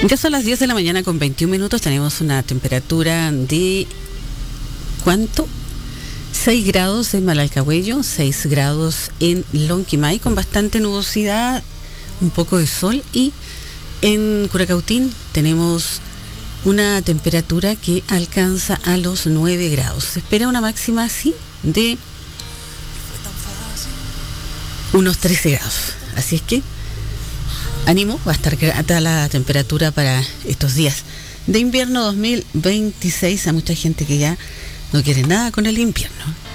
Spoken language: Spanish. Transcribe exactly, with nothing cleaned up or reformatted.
Ya son las diez de la mañana con veintiún minutos. Tenemos una temperatura de... ¿cuánto? seis grados en Malalcahuello, seis grados en Lonquimay, con bastante nubosidad, un poco de sol. Y en Curacautín tenemos una temperatura que alcanza a los nueve grados. Se espera una máxima así de unos trece grados. Así es que ánimo, va a estar grata la temperatura para estos días de invierno dos mil veintiséis. A mucha gente que ya no quiere nada con el invierno.